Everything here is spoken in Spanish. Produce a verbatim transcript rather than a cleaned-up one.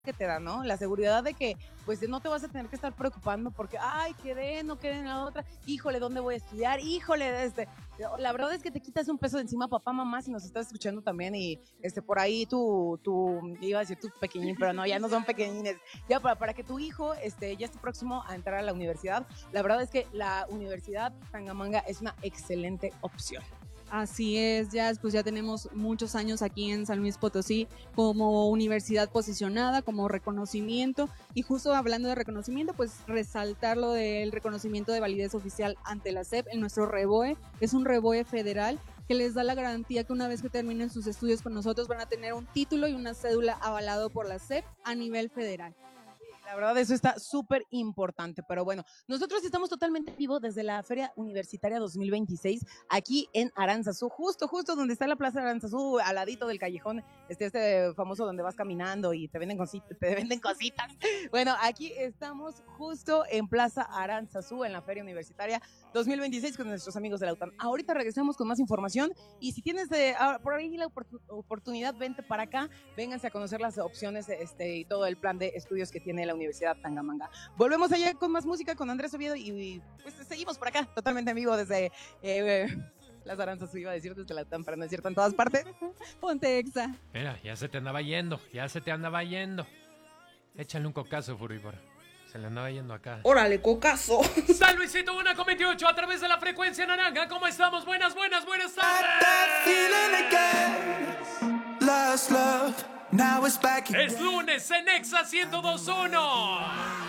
que te da, ¿no? La seguridad de que, pues, no te vas a tener que estar preocupando porque, ay, quedé, no quedé en la otra, híjole, ¿dónde voy a estudiar? Híjole, este, la verdad es que te quitas un peso de encima, papá, mamá, si nos estás escuchando también y, este, por ahí tu, tu, iba a decir tu pequeñín, pero no, ya no son pequeñines, ya para, para que tu hijo, este, ya esté próximo a entrar a la universidad, la verdad es que la Universidad Tangamanga es una excelente opción. Así es, ya pues ya tenemos muchos años aquí en San Luis Potosí como universidad posicionada, como reconocimiento, y justo hablando de reconocimiento, pues resaltar lo del reconocimiento de validez oficial ante la S E P en nuestro REBOE. Es un REBOE federal que les da la garantía que una vez que terminen sus estudios con nosotros van a tener un título y una cédula avalado por la S E P a nivel federal. La verdad, eso está súper importante, pero bueno, nosotros estamos totalmente vivos desde la Feria Universitaria dos mil veintiséis, aquí en Aranzazú, justo, justo donde está la Plaza de Aranzazú, al ladito del callejón, este, este famoso donde vas caminando y te venden cositas, te venden cositas. Bueno, aquí estamos justo en Plaza Aranzazú, en la Feria Universitaria dos mil veintiséis con nuestros amigos de la UTAM. Ahorita regresamos con más información y si tienes de, por ahí la oportunidad, vente para acá, vénganse a conocer las opciones este, y todo el plan de estudios que tiene la Universidad Tangamanga. Volvemos allá con más música con Andrés Oviedo y, y pues seguimos por acá, totalmente en vivo desde eh, las Aranzas, iba a decir desde la UTAM, para no es cierto en todas partes. Ponte Exa. Mira, ya se te andaba yendo, ya se te andaba yendo. Échale un cocazo, Furibor. Se le andaba yendo acá. ¡Órale, cocazo! San Luisito una con veintiocho a través de la frecuencia naranja. ¿Cómo estamos? Buenas, buenas, buenas tardes. Es lunes en Exa ciento dos punto uno.